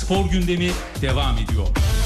Spor gündemi devam ediyor.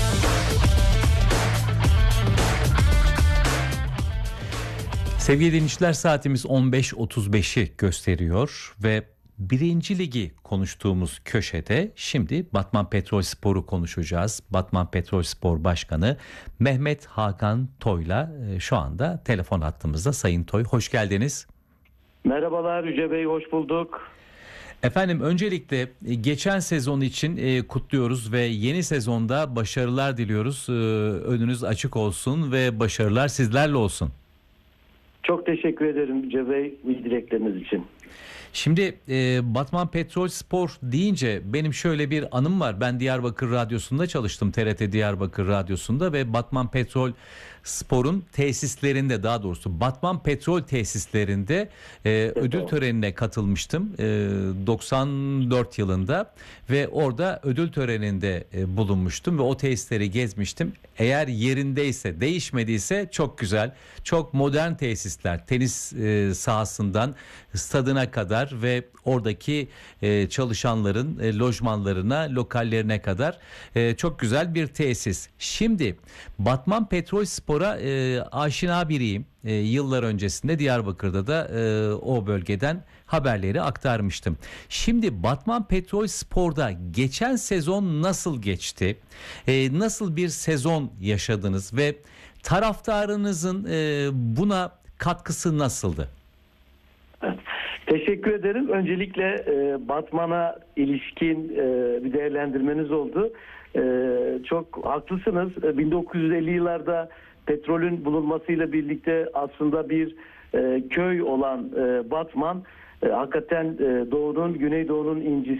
Sevgili dinleyiciler, saatimiz 15.35'i gösteriyor ve 1. Ligi konuştuğumuz köşede şimdi Batman Petrolspor'u konuşacağız. Batman Petrolspor Başkanı Mehmet Hakan Toy'la şu anda telefon hattımızda. Sayın Toy, hoş geldiniz. Merhabalar Yüce Bey, hoş bulduk. Efendim, öncelikle geçen sezon için kutluyoruz ve yeni sezonda başarılar diliyoruz. Önünüz açık olsun ve başarılar sizlerle olsun. Çok teşekkür ederim Yüce Bey bu dilekleriniz için. Şimdi Batman Petrolspor deyince benim şöyle bir anım var. Ben Diyarbakır Radyosu'nda çalıştım, TRT Diyarbakır Radyosu'nda ve Batman Petrolspor'un tesislerinde, daha doğrusu Batman Petrol tesislerinde ödül törenine katılmıştım 94 yılında ve orada ödül töreninde bulunmuştum ve o tesisleri gezmiştim. Eğer yerindeyse, değişmediyse çok güzel, çok modern tesisler, tenis sahasından stadına kadar ve oradaki çalışanların lojmanlarına, lokallerine kadar çok güzel bir tesis. Şimdi Batman Petrolspor'a aşina biriyim. Yıllar öncesinde Diyarbakır'da da o bölgeden haberleri aktarmıştım. Şimdi Batman Petrolspor'da geçen sezon nasıl geçti? Nasıl bir sezon yaşadınız ve taraftarınızın buna katkısı nasıldı? Teşekkür ederim. Öncelikle Batman'a ilişkin bir değerlendirmeniz oldu. Çok haklısınız. 1950 yıllarda petrolün bulunmasıyla birlikte aslında bir köy olan Batman hakikaten Doğu'nun, Güneydoğu'nun incisi,